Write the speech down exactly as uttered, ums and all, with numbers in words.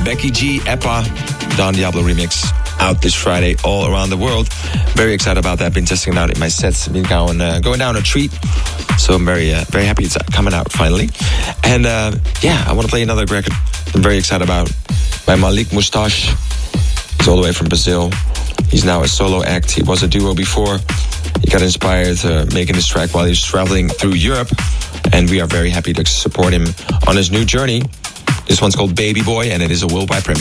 Becky G, Eppa, Don Diablo remix. Out this Friday all around the world. Very excited about that. Been testing it out in my sets. Been going, uh, going down a treat. So I'm very uh, very happy it's coming out finally. And uh, yeah, I want to play another record I'm very excited about by Malik Mustache. He's all the way from Brazil. He's now a solo act. He was a duo before. He got inspired uh, making this track while he was traveling through Europe. And we are very happy to support him on his new journey. This one's called Baby Boy, and it is a worldwide premiere.